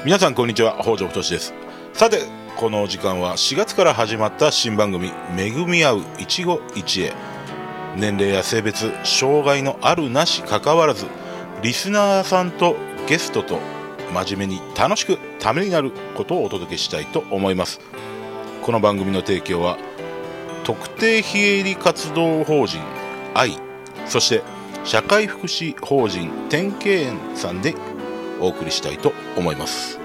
皆さんこんにちは、北条太です。さて、この時間は4月から始まった新番組恵み合う一期一会。年齢や性別、障害のあるなし関わらず、リスナーさんとゲストと真面目に楽しくためになることをお届けしたいと思います。この番組の提供は特定非営利活動法人愛、そして社会福祉法人天慶園さんでお送りしたいと思います。